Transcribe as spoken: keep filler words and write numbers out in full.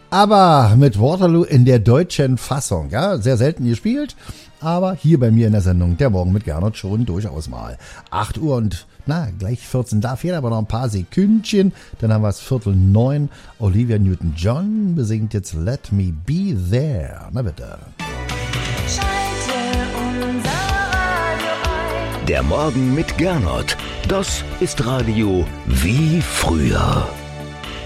Aber mit Waterloo in der deutschen Fassung, ja, sehr selten gespielt, aber hier bei mir in der Sendung Der Morgen mit Gernot schon durchaus mal. acht Uhr und, na, gleich vierzehn, da fehlen aber noch ein paar Sekündchen, dann haben wir es Viertel neun. Olivia Newton-John besingt jetzt Let Me Be There, na bitte. Schalte unser Radio ein. Der Morgen mit Gernot, das ist Radio wie früher.